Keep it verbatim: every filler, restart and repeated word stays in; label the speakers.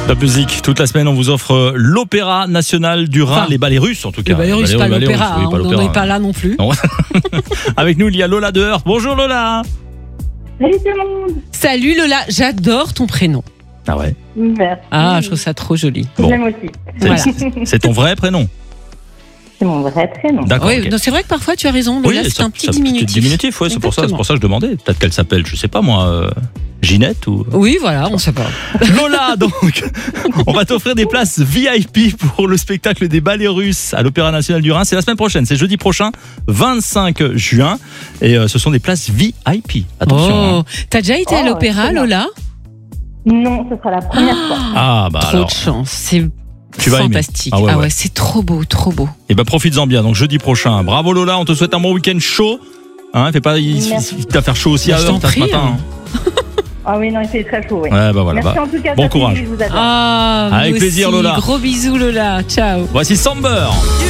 Speaker 1: Top musique, toute la semaine on vous offre l'Opéra National du Rhin, enfin, les ballets russes en tout cas.
Speaker 2: Les ballets russes, pas l'opéra,
Speaker 1: oui,
Speaker 2: on n'en est pas là non plus. Non.
Speaker 1: Avec nous il y a Lola de Heurt. Bonjour Lola.
Speaker 3: Salut tout le monde.
Speaker 2: Salut Lola, j'adore ton prénom.
Speaker 1: Ah ouais.
Speaker 3: Merci.
Speaker 2: Ah, je trouve ça trop joli.
Speaker 3: Bon. J'aime aussi.
Speaker 1: C'est, voilà. c'est ton vrai prénom?
Speaker 3: C'est mon vrai prénom.
Speaker 1: D'accord.
Speaker 2: Oui,
Speaker 1: okay.
Speaker 2: non, c'est vrai que parfois tu as raison. Lola, oui, c'est ça, un petit ça, diminutif.
Speaker 1: Petit diminutif, ouais, c'est pour ça, c'est pour ça que je demandais. Peut-être qu'elle s'appelle, je sais pas moi, euh, Ginette ou.
Speaker 2: Oui, voilà, on sait pas.
Speaker 1: Lola, donc, on va t'offrir des places V I P pour le spectacle des ballets russes à l'Opéra National du Rhin. C'est la semaine prochaine, c'est jeudi prochain, vingt-cinq juin, et euh, ce sont des places V I P. Attention.
Speaker 2: Oh,
Speaker 1: hein.
Speaker 2: T'as déjà été
Speaker 3: oh,
Speaker 2: à l'opéra, Lola?
Speaker 3: Non, ce sera la première ah, fois.
Speaker 1: Ah bah
Speaker 2: trop
Speaker 1: alors.
Speaker 2: de chance, c'est.
Speaker 1: Tu vas
Speaker 2: fantastique.
Speaker 1: Ah ouais,
Speaker 2: ah ouais,
Speaker 1: ouais.
Speaker 2: c'est trop beau, trop beau.
Speaker 1: Et bah profites-en bien. Donc jeudi prochain. Bravo Lola, on te souhaite un bon week-end chaud. Hein, fais pas, il, il t'a faire chaud aussi bah, à Heurt ce matin.
Speaker 3: Hein. Ah oui, non, il fait très chaud. Oui.
Speaker 1: Ouais, bah voilà.
Speaker 3: Merci
Speaker 1: bah,
Speaker 3: en tout cas.
Speaker 1: Bon courage.
Speaker 3: Je vous
Speaker 2: ah,
Speaker 1: avec plaisir
Speaker 2: aussi.
Speaker 1: Lola.
Speaker 2: Gros bisous Lola. Ciao.
Speaker 1: Voici Samber.